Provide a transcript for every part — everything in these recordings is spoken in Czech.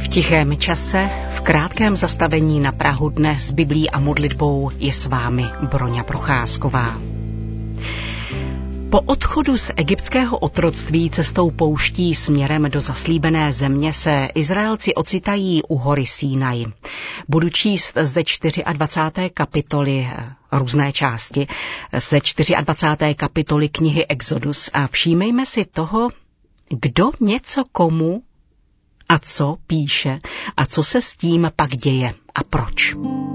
V tichém čase, v krátkém zastavení na prahu dne s Biblí a modlitbou je s vámi Broňa Procházková. Po odchodu z egyptského otroctví cestou pouští směrem do zaslíbené země se Izraelci ocitají u hory Sinaj. Budu číst ze 24. kapitoly různé části, ze 24. kapitoly knihy Exodus a všímejme si toho, kdo něco komu a co píše a co se s tím pak děje a proč.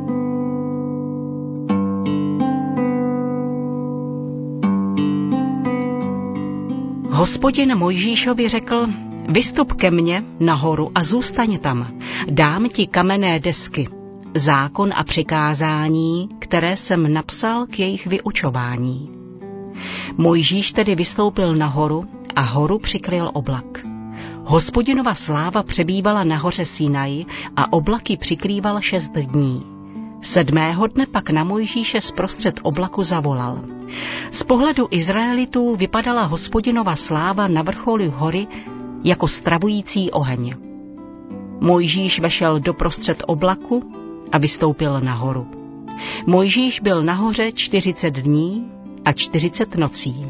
Hospodin Mojžíšovi řekl, vystup ke mně nahoru a zůstaň tam. Dám ti kamenné desky, zákon a přikázání, které jsem napsal k jejich vyučování. Mojžíš tedy vystoupil nahoru a horu přikryl oblak. Hospodinova sláva přebývala na hoře Sinaj a oblaky přikrýval 6 dní. 7. dne pak na Mojžíše zprostřed oblaku zavolal. Z pohledu Izraelitů vypadala Hospodinova sláva na vrcholu hory jako stravující oheň. Mojžíš vešel doprostřed oblaku a vystoupil nahoru. Mojžíš byl nahoře 40 dní a 40 nocí.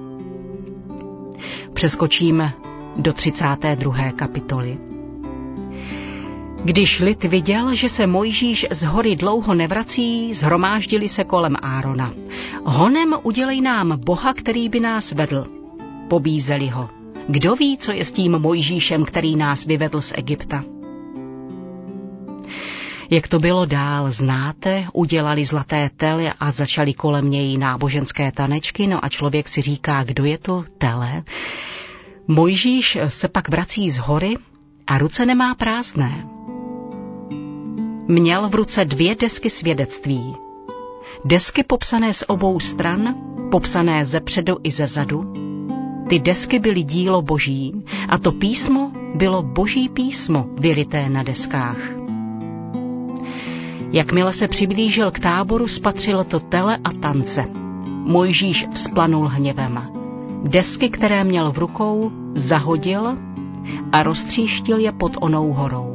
Přeskočím do 32. kapitoly. Když lid viděl, že se Mojžíš z hory dlouho nevrací, shromáždili se kolem Árona. Honem udělej nám Boha, který by nás vedl. Pobízeli ho. Kdo ví, co je s tím Mojžíšem, který nás vyvedl z Egypta? Jak to bylo dál, znáte, udělali zlaté tele a začali kolem něj náboženské tanečky, no a člověk si říká, kdo je to tele? Mojžíš se pak vrací z hory a ruce nemá prázdné. Měl v ruce 2 desky svědectví. Desky popsané z obou stran, popsané zepředu i zezadu. Ty desky byly dílo Boží a to písmo bylo Boží písmo vylité na deskách. Jakmile se přiblížil k táboru, spatřil to tele a tance. Mojžíš vzplanul hněvem. Desky, které měl v rukou, zahodil a roztříštil je pod onou horou.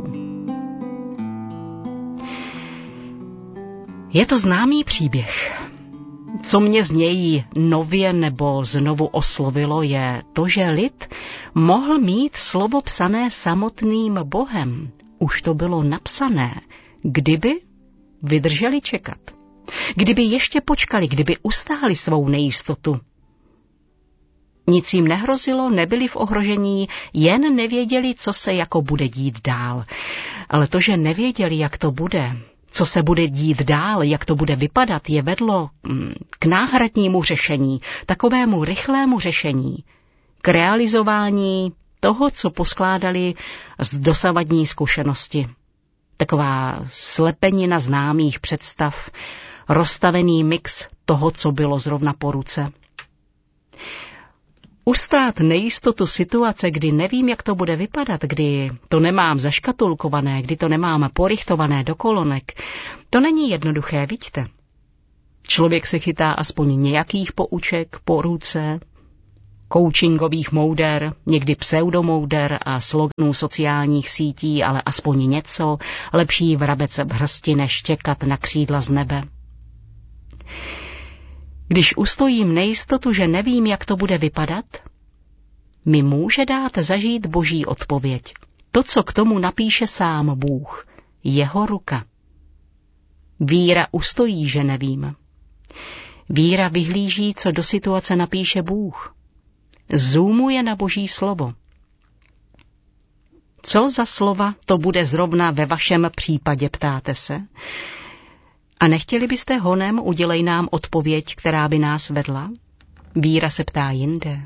Je to známý příběh. Co mě z něj nově nebo znovu oslovilo, je to, že lid mohl mít slovo psané samotným Bohem. Už to bylo napsané, kdyby vydrželi čekat. Kdyby ještě počkali, kdyby ustáli svou nejistotu. Nic jim nehrozilo, nebyli v ohrožení, jen nevěděli, co se jako bude dít dál. Ale to, že nevěděli, jak to bude, co se bude dít dál, jak to bude vypadat, je vedlo k náhradnímu řešení, takovému rychlému řešení, k realizování toho, co poskládali z dosavadní zkušenosti. Taková slepenina známých představ, rozstavený mix toho, co bylo zrovna po ruce. Ustát nejistotu situace, kdy nevím, jak to bude vypadat, kdy to nemám zaškatulkované, kdy to nemám porichtované do kolonek, to není jednoduché, vidíte. Člověk se chytá aspoň nějakých pouček po ruce, coachingových mouder, někdy pseudomouder a sloganů sociálních sítí, ale aspoň něco, lepší vrabec v hrsti, než čekat na křídla z nebe. Když ustojím nejistotu, že nevím, jak to bude vypadat, mi může dát zažít Boží odpověď. To, co k tomu napíše sám Bůh, jeho ruka. Víra ustojí, že nevím. Víra vyhlíží, co do situace napíše Bůh. Zoomuje na Boží slovo. Co za slova to bude zrovna ve vašem případě, ptáte se? A nechtěli byste honem, udělej nám odpověď, která by nás vedla? Víra se ptá jinde.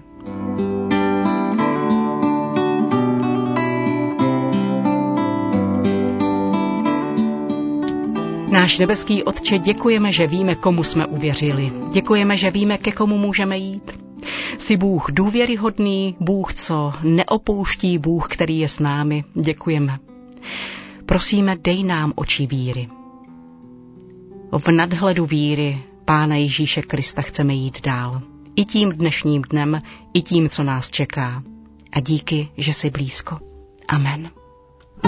Náš nebeský Otče, děkujeme, že víme, komu jsme uvěřili. Děkujeme, že víme, ke komu můžeme jít. Jsi Bůh důvěryhodný, Bůh, co neopouští, Bůh, který je s námi. Děkujeme. Prosíme, dej nám oči víry. V nadhledu víry Pána Ježíše Krista chceme jít dál. I tím dnešním dnem, i tím, co nás čeká. A díky, že jsi blízko. Amen.